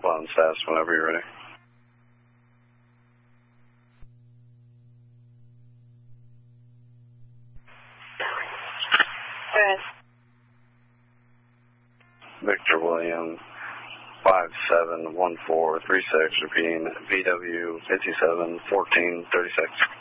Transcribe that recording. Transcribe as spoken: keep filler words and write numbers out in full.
on status whenever you're ready. Good. Victor William, five seven one four three six, repeating V W fifty-seven fourteen thirty-six.